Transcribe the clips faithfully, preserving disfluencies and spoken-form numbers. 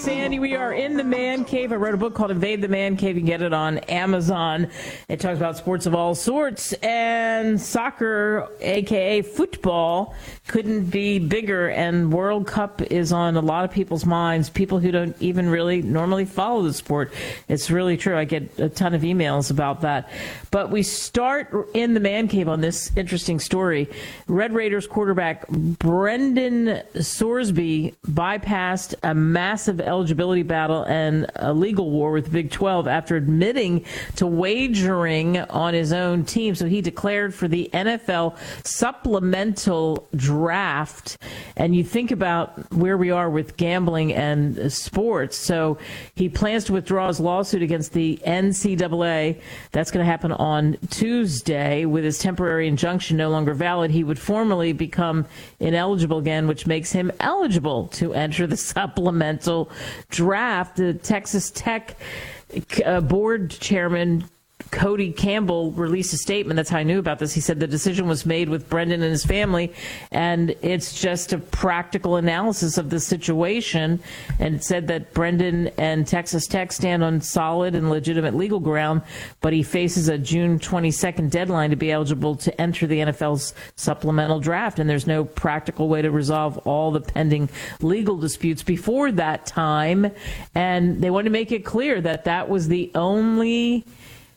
Sandy. We are in the man cave. I wrote a book called Invade the Man Cave. You can get it on Amazon. It talks about sports of all sorts, and soccer, a k a football, couldn't be bigger, and World Cup is on a lot of people's minds, people who don't even really normally follow the sport. It's really true. I get a ton of emails about that. But we start in the man cave on this interesting story. Red Raiders quarterback Brendan Sorsby bypassed a massive eligibility battle and a legal war with the Big twelve after admitting to wagering on his own team. So he declared for the N F L supplemental draft. And you think about where we are with gambling and sports. So he plans to withdraw his lawsuit against the N C double A. That's going to happen on Tuesday. With his temporary injunction no longer valid, he would formally become ineligible again, which makes him eligible to enter the supplemental draft. The Texas Tech uh, board chairman Cody Campbell released a statement. That's how I knew about this. He said the decision was made with Brendan and his family, and it's just a practical analysis of the situation, and said that Brendan and Texas Tech stand on solid and legitimate legal ground, but he faces a June twenty-second deadline to be eligible to enter the N F L's supplemental draft, and there's no practical way to resolve all the pending legal disputes before that time. And they wanted to make it clear that that was the only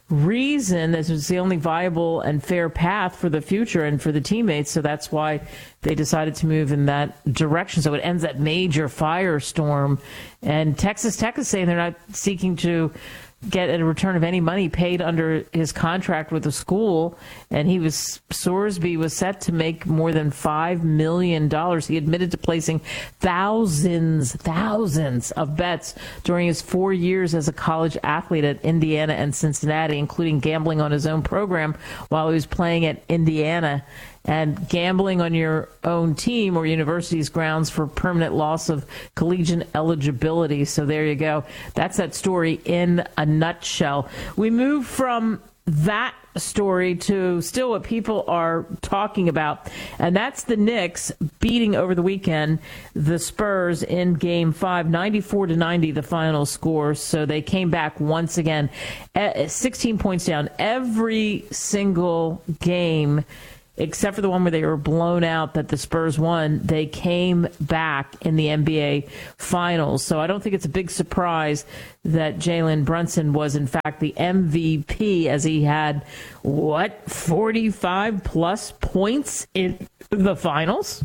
reason, this was the only viable and fair path for the future and for the teammates. So that's why they decided to move in that direction. So it ends that major firestorm. And Texas Tech is saying they're not seeking to get a return of any money paid under his contract with the school. And he was, Sorsby was set to make more than five million dollars. He admitted to placing thousands, thousands of bets during his four years as a college athlete at Indiana and Cincinnati, including gambling on his own program while he was playing at Indiana. And gambling on your own team or university's grounds for permanent loss of collegiate eligibility. So there you go. That's that story in a nutshell. We move from that story to still what people are talking about, and that's the Knicks beating over the weekend the Spurs in game five, ninety-four to ninety, the final score. So they came back once again, sixteen points down every single game, except for the one where they were blown out that the Spurs won. They came back in the N B A Finals. So I don't think it's a big surprise that Jalen Brunson was, in fact, the M V P, as he had, what, forty-five plus points in the Finals?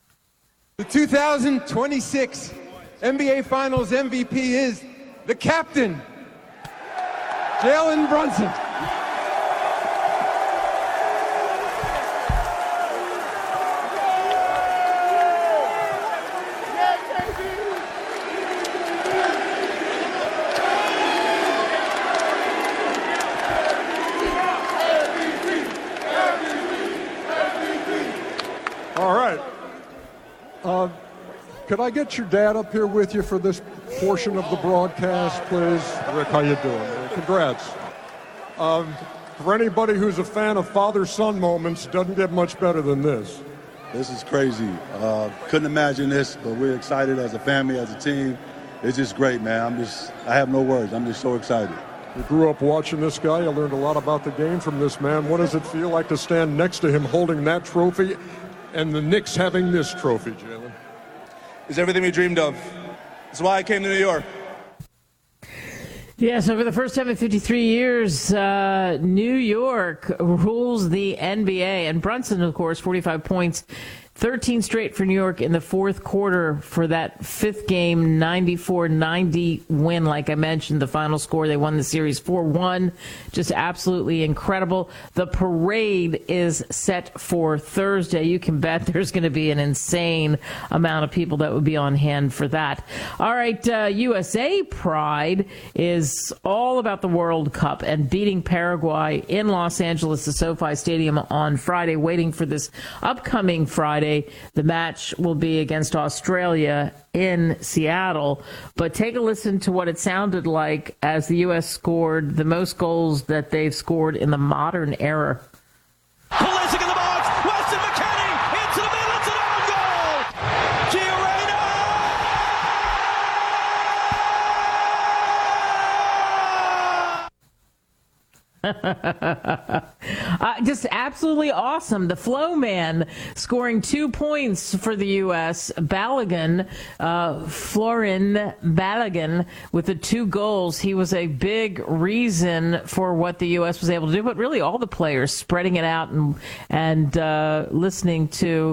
The two thousand twenty-six N B A Finals M V P is the captain, Jalen Brunson. All right. Uh, could I get your dad up here with you for this portion of the broadcast, please? Rick, how you doing? Congrats. Um, for anybody who's a fan of father-son moments, doesn't get much better than this. This is crazy. Uh, couldn't imagine this, but we're excited as a family, as a team. It's just great, man. I'm just, I have no words. I'm just so excited. You grew up watching this guy. You learned a lot about the game from this man. What does it feel like to stand next to him holding that trophy and the Knicks having this trophy, Jalen? It's everything we dreamed of. That's why I came to New York. Yeah, so for the first time in fifty-three years, uh, New York rules the N B A. And Brunson, of course, forty-five points, thirteen straight for New York in the fourth quarter for that fifth game, ninety-four ninety win. Like I mentioned, the final score, they won the series four one. Just absolutely incredible. The parade is set for Thursday. You can bet there's going to be an insane amount of people that would be on hand for that. All right, uh, U S A Pride is all about the World Cup and beating Paraguay in Los Angeles, the SoFi Stadium on Friday, waiting for this upcoming Friday. The match will be against Australia in Seattle. But take a listen to what it sounded like as the U S scored the most goals that they've scored in the modern era. Pulisic in the box. Weston McKennie into the middle. It's an own goal. Gio Reyna. uh, just absolutely awesome. The Flow Man scoring two points for the U S. Balogun, uh, Florin Balogun, with the two goals. He was a big reason for what the U S was able to do, but really all the players spreading it out and, and uh, listening to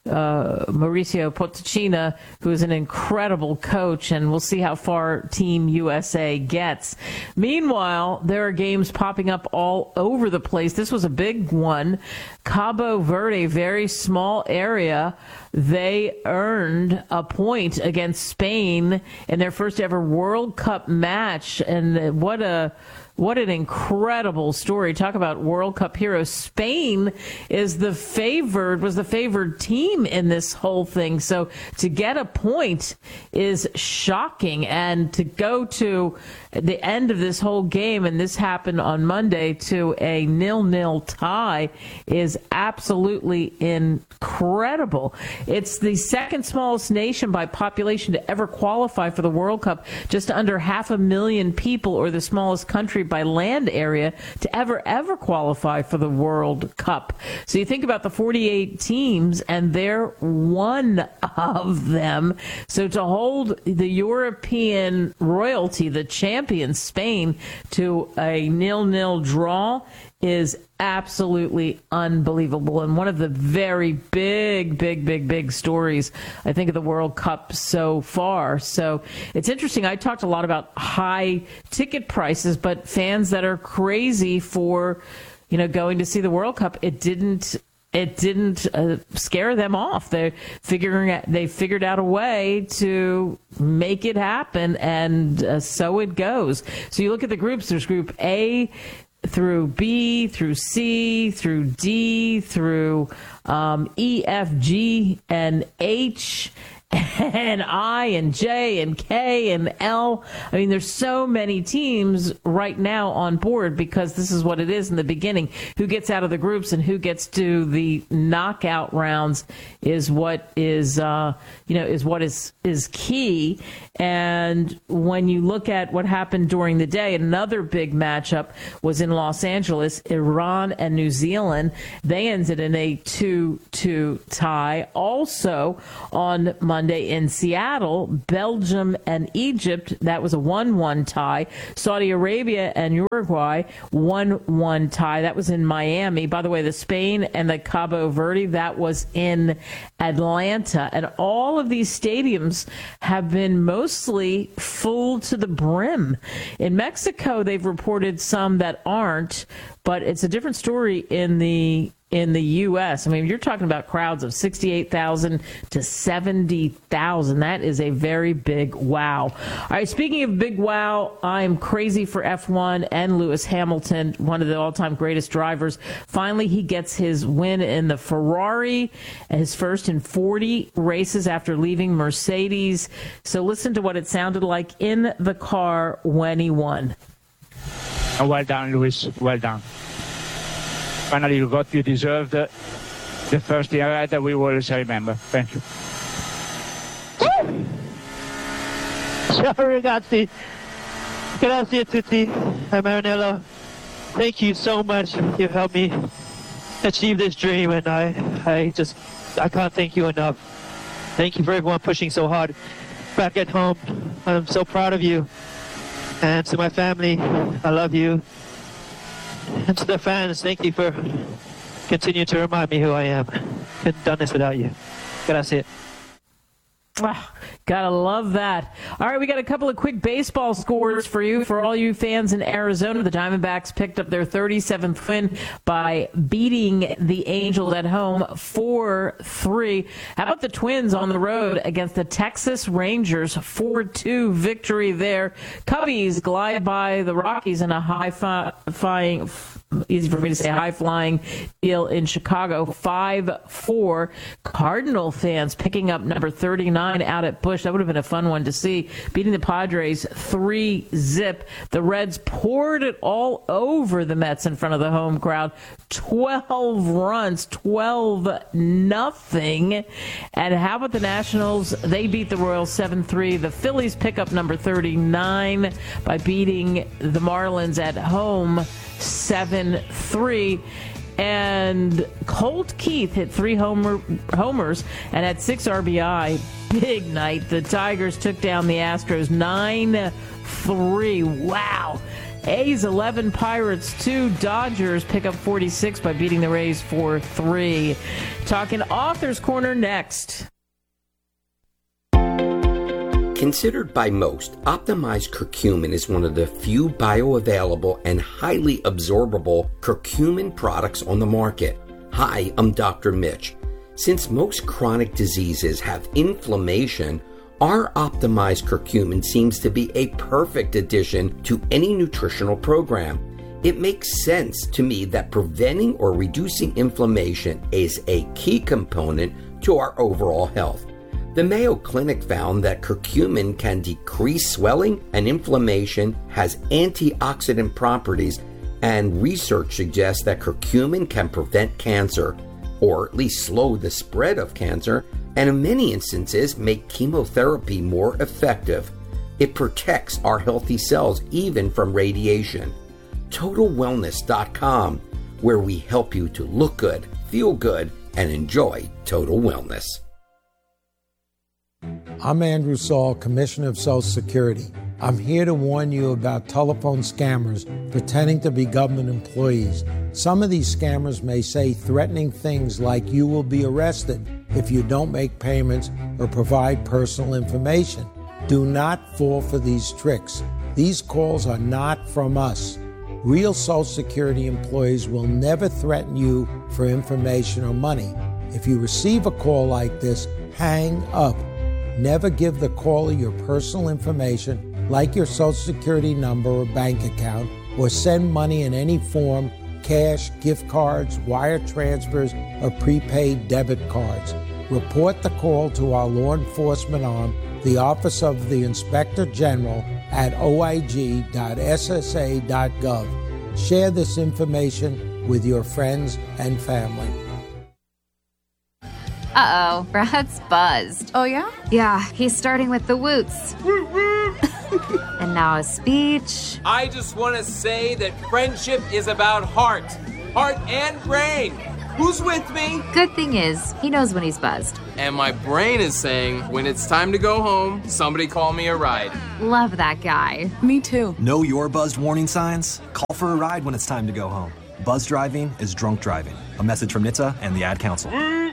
Uh, Mauricio Pochettino, who is an incredible coach, and we'll see how far Team U S A gets. Meanwhile, there are games popping up all over the place. This was a big one. Cabo Verde, very small area. They earned a point against Spain in their first ever World Cup match, and what a What an incredible story. Talk about World Cup heroes. Spain is the favored, was the favored team in this whole thing. So to get a point is shocking. And to go to the end of this whole game, and this happened on Monday, to a nil-nil tie is absolutely incredible. It's the second smallest nation by population to ever qualify for the World Cup, just under half a million people, or the smallest country by land area to ever, ever qualify for the World Cup. So you think about the forty-eight teams, and they're one of them. So to hold the European royalty, the champion Spain, to a nil-nil draw is absolutely unbelievable, and one of the very big, big, big, big stories, I think, of the World Cup so far. So it's interesting. I talked a lot about high ticket prices, but fans that are crazy for, you know, going to see the World Cup, it didn't it didn't uh, scare them off. They're figuring out, they figured out a way to make it happen, and uh, so it goes. So you look at the groups. There's Group A through B, through C, through D, through um, E, F, G, and H, and I, and J, and K, and L. I mean, there's so many teams right now on board, because this is what it is in the beginning. Who gets out of the groups and who gets to the knockout rounds is what is, uh, you know, is what is, is key. And when you look at what happened during the day, another big matchup was in Los Angeles, Iran and New Zealand. They ended in a two two tie. Also on Monday in Seattle, Belgium and Egypt, that was a one one tie. Saudi Arabia and Uruguay, one one tie. That was in Miami. By the way, the Spain and the Cabo Verde, that was in Atlanta. And all of these stadiums have been mostly full to the brim. In Mexico, they've reported some that aren't, but it's a different story in the in the U S. I mean, you're talking about crowds of sixty-eight thousand to seventy thousand. That is a very big wow. All right, speaking of big wow, I'm crazy for F one and Lewis Hamilton, one of the all-time greatest drivers. Finally, he gets his win in the Ferrari, his first in forty races after leaving Mercedes. So listen to what it sounded like in the car when he won. Oh, well done, Lewis. Well done. Finally, you got you deserved the, the first year that we will always remember. Thank you. Ciao ragazzi. Grazie a tutti. I'm Maranello. Thank you so much. You've helped me achieve this dream, and I, I just, I can't thank you enough. Thank you for everyone pushing so hard back at home. I'm so proud of you. And to my family, I love you. And to the fans, thank you for continuing to remind me who I am. Couldn't have done this without you. Gracias. Ah, gotta love that. All right, we got a couple of quick baseball scores for you. For all you fans in Arizona, the Diamondbacks picked up their thirty-seventh win by beating the Angels at home four three. How about the Twins on the road against the Texas Rangers? four two victory there. Cubbies glide by the Rockies in a high-flying, easy for me to say, high-flying deal in Chicago, five four. Cardinal fans picking up number thirty-nine out at Busch. That would have been a fun one to see. Beating the Padres three zip. The Reds poured it all over the Mets in front of the home crowd. twelve runs, twelve nothing. And how about the Nationals? They beat the Royals seven three. The Phillies pick up number thirty-nine by beating the Marlins at home seven three. And Colt Keith hit three homer, homers and had six R B I. Big night. The Tigers took down the Astros nine three. Wow. A's eleven, Pirates two. Dodgers pick up forty-six by beating the Rays four three. Talking Author's Corner next. Considered by most, optimized curcumin is one of the few bioavailable and highly absorbable curcumin products on the market. Hi, I'm Doctor Mitch. Since most chronic diseases have inflammation, our optimized curcumin seems to be a perfect addition to any nutritional program. It makes sense to me that preventing or reducing inflammation is a key component to our overall health. The Mayo Clinic found that curcumin can decrease swelling and inflammation, has antioxidant properties, and research suggests that curcumin can prevent cancer, or at least slow the spread of cancer, and in many instances make chemotherapy more effective. It protects our healthy cells even from radiation. Total Wellness dot com, where we help you to look good, feel good, and enjoy total wellness. I'm Andrew Saul, Commissioner of Social Security. I'm here to warn you about telephone scammers pretending to be government employees. Some of these scammers may say threatening things like you will be arrested if you don't make payments or provide personal information. Do not fall for these tricks. These calls are not from us. Real Social Security employees will never threaten you for information or money. If you receive a call like this, hang up. Never give the caller your personal information, like your Social Security number or bank account, or send money in any form, cash, gift cards, wire transfers, or prepaid debit cards. Report the call to our law enforcement arm, the Office of the Inspector General, at o i g dot s s a dot gov. Share this information with your friends and family. Uh-oh, Brad's buzzed. Oh, yeah? Yeah, he's starting with the woots. And now a speech. I just want to say that friendship is about heart. Heart and brain. Who's with me? Good thing is, he knows when he's buzzed. And my brain is saying, when it's time to go home, somebody call me a ride. Love that guy. Me too. Know your buzzed warning signs? Call for a ride when it's time to go home. Buzz driving is drunk driving. A message from N H T S A and the Ad Council.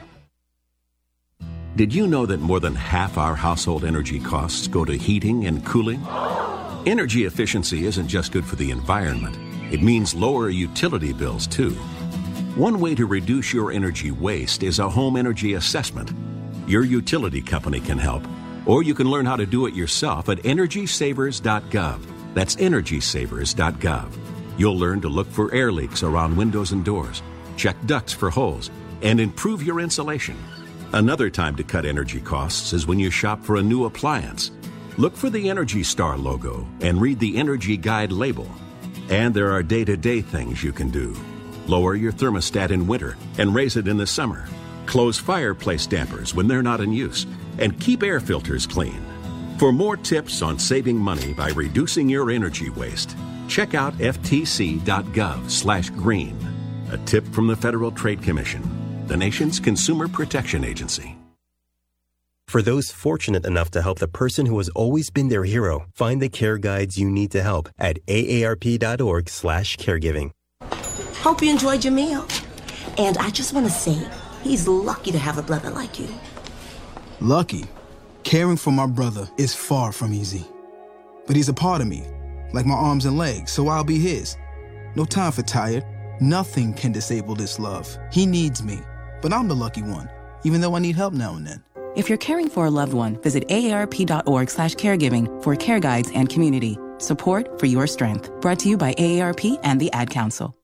Did you know that more than half our household energy costs go to heating and cooling? Energy efficiency isn't just good for the environment. It means lower utility bills, too. One way to reduce your energy waste is a home energy assessment. Your utility company can help, or you can learn how to do it yourself at energy savers dot gov. That's energy savers dot gov. You'll learn to look for air leaks around windows and doors, check ducts for holes, and improve your insulation. Another time to cut energy costs is when you shop for a new appliance. Look for the Energy Star logo and read the Energy Guide label. And there are day-to-day things you can do. Lower your thermostat in winter and raise it in the summer. Close fireplace dampers when they're not in use. And keep air filters clean. For more tips on saving money by reducing your energy waste, check out f t c dot gov slash green. A tip from the Federal Trade Commission, the nation's consumer protection agency. For those fortunate enough to help the person who has always been their hero, find the care guides you need to help at a a r p dot org slash caregiving. Hope you enjoyed your meal. And I just want to say, he's lucky to have a brother like you. Lucky? Caring for my brother is far from easy. But he's a part of me, like my arms and legs, so I'll be his. No time for tired. Nothing can disable this love. He needs me. But I'm the lucky one, even though I need help now and then. If you're caring for a loved one, visit a a r p dot org slash caregiving for care guides and community. Support for your strength. Brought to you by A A R P and the Ad Council.